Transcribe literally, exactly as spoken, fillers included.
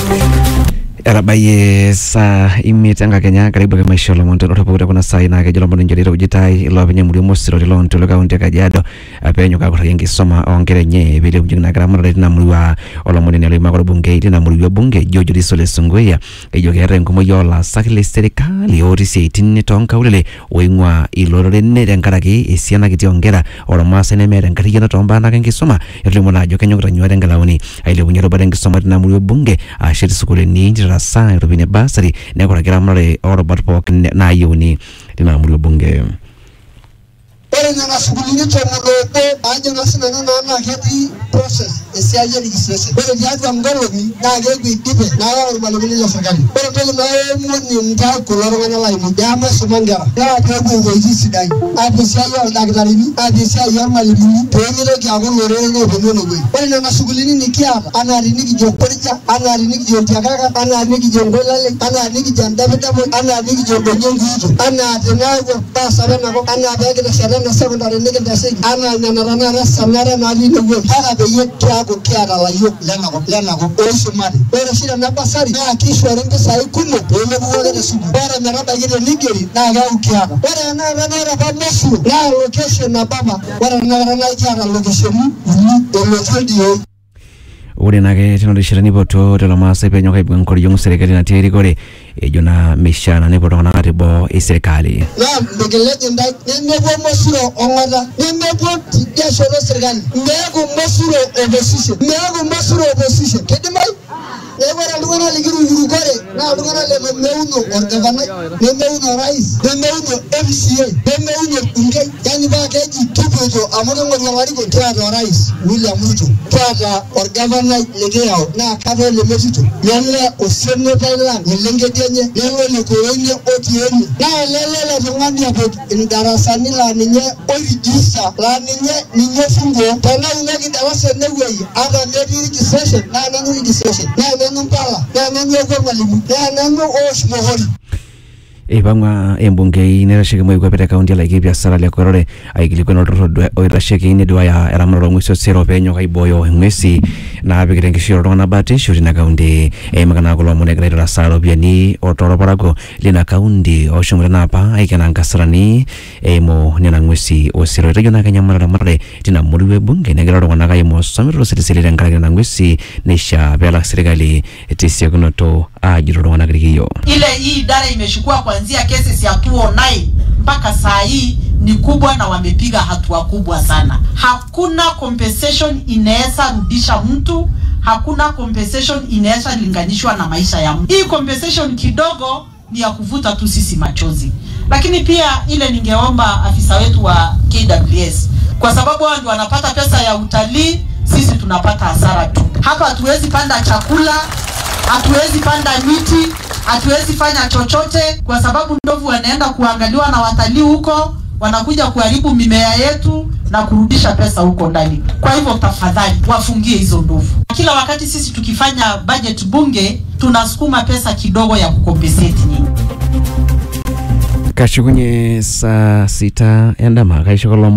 Erabaye sa imitanga Kenya karibu kama ishola monte rotaputa kuna sai na kejolo mbono njolira ujitai ilo apenye muri mosiro lilo ntolo kaunti ya Kajiado apenyo kakura yengi soma ongere nye vile mjigina karamura retina muri wa ola mwene nelo imakoro bunge itina muri wa bunge jojo risole sungweya ejo kere nkumo yola sakile serikali orisi itini tonka ulele uingwa ilo rene rengaraki isiana kiti ongera ola mwasa neme rengari yena tomba na kengi soma yatuli mwana ajo kenyo kutanyua rengalauni aile unyero badengi soma tina muri wa bunge ashiri sukule ninji rasa rubine basari nekora kira mare oro batpok na yuni dina muri bunge Ore na shughuli ni tomo robo aje nasina na na keti process esiaje legislation ore diatu ngolo ni na gegu dipe na oro balumini ya serikali ore tele na muni nta kuloro ngana lai mu dama sumangara ya tabu ngoji sidai abu sayo daktari ni abu sayo malimi teni lo kya ngolo re ngo bono gwe ore na shughuli ni kiapa ana rini ki joporja ana rini ki jontiakaka ana rini ki jongolale ana rini ki jandabetamo ana rini ki jondonyengu ana tenago basa bana ko ana bagida shara na secondary nigga dasi ana na na na samara na ni ngo haka be yekya ko kya la yo lana ko lana ko o sumari ora shira na basari na kishwara mpesa ikumo ole buwale na subu bara na raba gide nigeri na ga ukya ora na na na ba mesu na location na baba ora na na na kya location ni olo tudio uri nage tino rishira ni boto telo masa ipenyo kai bwankori yung serikali na tiari kore ejo na mishana ni boto na atibo iserikali na mbegeleje ndai nemebo mosuro ongada nemebo tigasho no serikali mbego mosuro opposition mbego mosuro opposition kedimai Ewa lugana ligiru yurugore na lugana le meuno orgavana meuno rais meuno M C A meuno unge yani ba keji tupejo amono ngwa wari ko tia rais William Ruto tia orgavana legeo na kafe le mesito yanle osenne tayla lenge denye lewe le ko yene otieni na lele le ngandi apo indarasani la ninye orijisa la ninye ninye fungo tana unagi dawase newe ada mebi registration na nanu registration na numpala na nanu ko ngalimu na nanu osmohori Ibangwa embunge inera shike mwe kwapeta kaunti la Laikipia sara le korore aikilikuwa na rodo oira shike ine dua ya eramaro mwiso sero penyo kaiboyo mwesi na abigire ngishiro na bati shuri na kaunti e magana ko lomone grade saro biani otoro parago lina kaunti oshumre na pa aikana nkasarani e mo nena mwesi osero rejo na kanyamara marale tina muriwe bunge ne grado na kai mo samiro sitisiri ngara na mwesi nesha bela serikali etisia kunoto ajiro na grigiyo ile hii idara imeshukua kuanzia kesi ya two oh nine mpaka saa hii ni kubwa na wamepiga hatua kubwa sana. Hakuna compensation inaweza rudisha mtu, hakuna compensation inaweza linganishwa na maisha ya mtu. Hii compensation kidogo ni ya kuvuta tu sisi machozi. Lakini pia ile ningeomba afisa wetu wa K W S, kwa sababu wao ndio wanapata pesa ya utalii, sisi tunapata hasara tu. Hapa hatuwezi panda chakula, hatuwezi panda miti, hatuwezi fanya chochote kwa sababu ndovu wanaenda kuangaliwa na watalii huko, wanakuja kuharibu mimea yetu na kurudisha pesa huko ndani. Kwa hivyo tafadhali wafungie hizo ndovu. Kila wakati sisi tukifanya budget bunge tunasukuma pesa kidogo ya kukompensate nyinyi. Kashukunye saa sita endama kaisho kolombo